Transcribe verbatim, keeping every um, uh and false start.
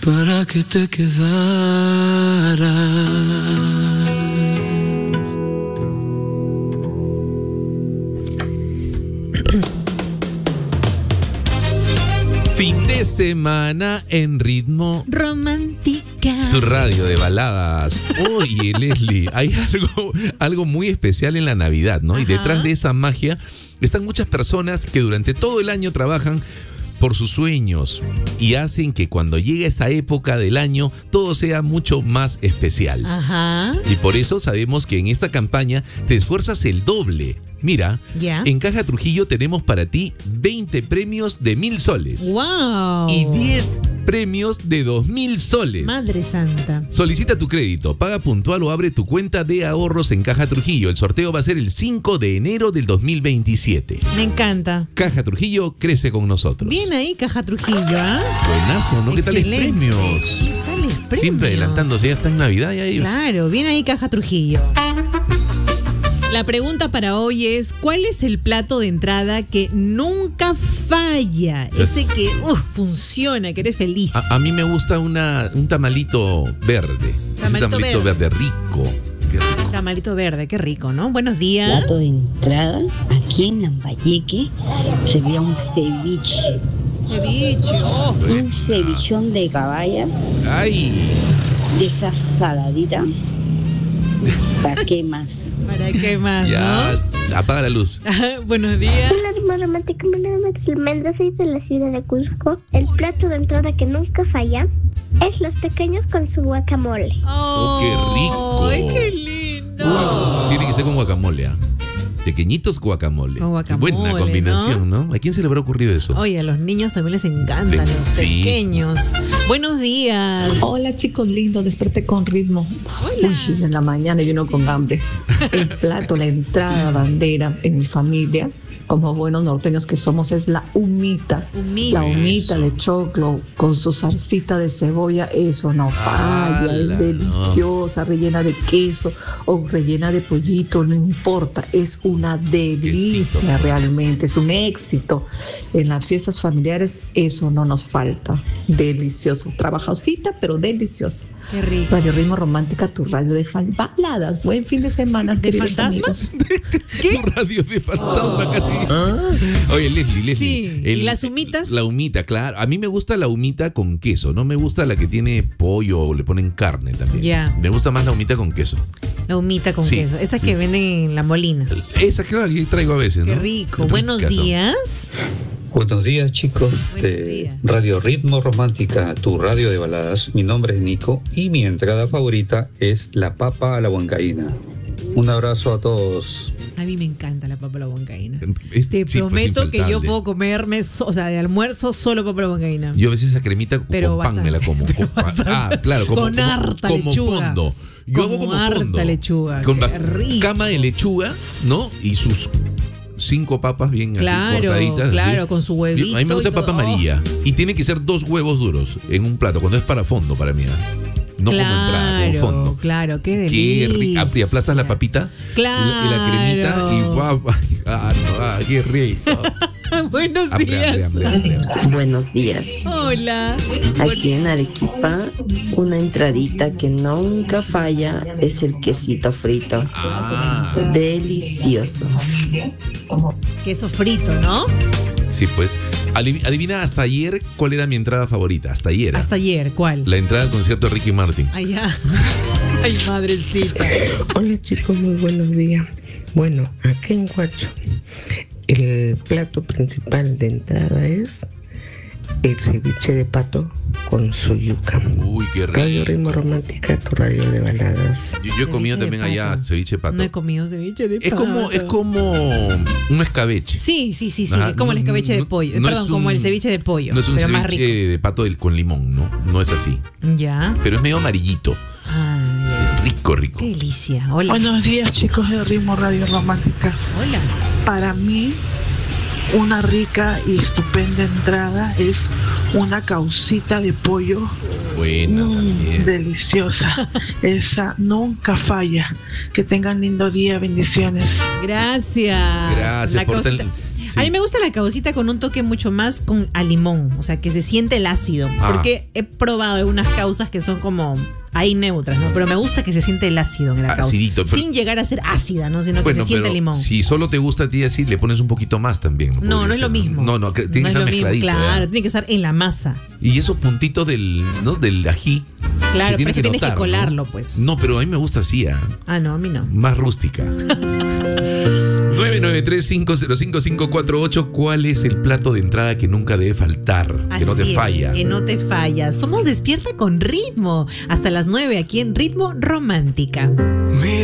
para que te quedaras. Fin de semana en Ritmo Romántica. Tu radio de baladas. Oye, Leslie, hay algo, algo muy especial en la Navidad, ¿no? Ajá. Y detrás de esa magia están muchas personas que durante todo el año trabajan por sus sueños y hacen que cuando llegue esa época del año todo sea mucho más especial. Ajá. Y por eso sabemos que en esta campaña te esfuerzas el doble. Mira, ¿ya? En Caja Trujillo tenemos para ti veinte premios de mil soles. ¡Wow! Y diez premios de dos mil soles. Madre santa. Solicita tu crédito, paga puntual o abre tu cuenta de ahorros en Caja Trujillo. El sorteo va a ser el cinco de enero del dos mil veintisiete. Me encanta. Caja Trujillo crece con nosotros. Bien ahí, Caja Trujillo, ¿ah? ¿eh? Buenazo, ¿no? Excelente. ¿Qué tales premios? ¿Qué tales premios? Siempre adelantándose, ya está en Navidad ya ellos. Claro, bien ahí, Caja Trujillo. La pregunta para hoy es, ¿cuál es el plato de entrada que nunca falla? Ese que uf, funciona, que eres feliz. A, a mí me gusta una, un tamalito verde. Tamalito Ese tamalito verde, verde rico. Qué rico. Tamalito verde, qué rico, ¿no? Buenos días. Plato de entrada, aquí en Lambayeque se veía un ceviche. Ceviche, oh. Un cevichón de caballa. ¡Ay! De esa saladita. ¿Para qué más? ¿Para qué más, Ya, no? apaga la luz. Buenos días. Hola, Ritmo Romántica, mi nombre es Almendra, soy de la ciudad de Cusco. El plato de entrada que nunca falla es los tequeños con su guacamole. ¡Oh, qué rico! ¡Ay, qué lindo! Uy, tiene que ser con guacamole, ¿ah? Tequeñitos guacamole. Con guacamole, Buena combinación, ¿no? ¿no? ¿A quién se le habrá ocurrido eso? Oye, a los niños también les encantan Sí. los Sí. pequeños. Buenos días. Hola chicos lindos, desperté con ritmo. Hola. Uy, en la mañana y uno con hambre. El plato, la entrada, bandera en mi familia, como buenos norteños que somos, es la humita. Humita. La humita Eso. de choclo con su salsita de cebolla, eso no falla, ¡Hala! es deliciosa, rellena de queso o rellena de pollito, no importa, es una delicia. Quesito. Realmente, es un éxito. En las fiestas familiares eso no nos falta, delicioso, trabajosita pero deliciosa. Qué rico. Radio Ritmo Romántica, tu radio de baladas. Buen fin de semana, ¿De queridos fantasmas? amigos. ¿Qué? Tu radio de fantasma casi. Oye, Leslie, Leslie. Sí, ¿y las humitas? La humita, claro. A mí me gusta la humita con queso. No me gusta la que tiene pollo o le ponen carne también. Ya. Me gusta más la humita con queso. La humita con Sí. queso. Esa que venden en la Molina. Esa que claro, que traigo a veces, ¿no? Qué rico. Qué Buenos ricazo. días. Buenos días, chicos Buenos de días. Radio Ritmo Romántica, tu radio de baladas. Mi nombre es Nico y mi entrada favorita es la papa a la huancaína. Un abrazo a todos. A mí me encanta la papa a la huancaína. Es- Te sí, pues, prometo que yo infaltable. puedo comerme, so- o sea, de almuerzo solo papa a la huancaína. Yo a veces esa cremita Pero con pan bastante. me la como. Con pan. Ah, claro, como, Con como- harta como lechuga. fondo. Yo hago Como como harta fondo. lechuga, Con qué bast- rico. cama de lechuga, ¿no? Y sus cinco papas bien así Claro, cortaditas. claro, ¿sí? con su huevito A mí me gusta y todo. papa amarilla. Y tiene que ser dos huevos duros en un plato, cuando es para fondo para mí. ¿eh? No claro, como entrada, como fondo. Claro, qué Qué delicia. rico. Y aplastas la papita Claro. y la, y la cremita y guau. Ah, no, ah, qué rico. Buenos Hambre, días. hambre, hambre, hambre. Buenos días. Hola. Aquí en Arequipa, una entradita que nunca falla es el quesito frito. Ah, Delicioso. Queso frito, ¿no? sí, pues. Adiv- Adivina hasta ayer cuál era mi entrada favorita. Hasta ayer. ¿eh? Hasta ayer, ¿cuál? La entrada al concierto de Ricky Martin. Ay, ya. Ay, madrecita. Hola chicos, muy buenos días. Bueno, acá en Huacho, el plato principal de entrada es el ceviche de pato con su yuca. Uy, qué Radio rico. Ritmo Romántica, tu radio de baladas. Yo, yo he comido Ceviche de también allá pato. ceviche de pato. No he comido ceviche de Es pato. como, es como un escabeche. Sí, sí, sí, sí. Ajá, Es como el no- escabeche de no- pollo. no Perdón, es como un- el ceviche de pollo. No es un pero más ceviche rico. de pato del, con limón, ¿no? No es así. Ya. Pero es medio amarillito. Ay, Sí, rico, rico. qué delicia. Hola. Buenos días, chicos de Ritmo Radio Romántica. Hola. Para mí, una rica y estupenda entrada es una caucita de pollo Buena mm, también. deliciosa. Esa nunca falla. Que tengan lindo día, bendiciones. Gracias. Gracias La por cosita- tan- A mí me gusta la caucita con un toque mucho más con a limón, o sea, que se siente el ácido. Ah. Porque he probado algunas causas que son como ahí neutras, ¿no? Pero me gusta que se siente el ácido en la causa. Acidito, pero- sin llegar a ser ácida, ¿no? Sino Bueno, que se siente pero el limón. si solo te gusta a ti así, le pones un poquito más también. No, Podría no es ser, lo mismo. No, no, que tiene No que es estar lo mismo, mezcladito. claro, ¿verdad? tiene que estar en la masa. Y esos puntitos del, ¿no? del ají. Claro, se tiene pero eso tienes que notar, ¿no? colarlo, pues. No, pero a mí me gusta así, ah, Ah, no, a mí no. más rústica. nueve nueve tres cinco cero cinco cinco cuatro ocho. ¿Cuál es el plato de entrada que nunca debe faltar? Así que no te es, falla. que no te falla. Somos Despierta con Ritmo. Hasta las nueve aquí en Ritmo Romántica. Mira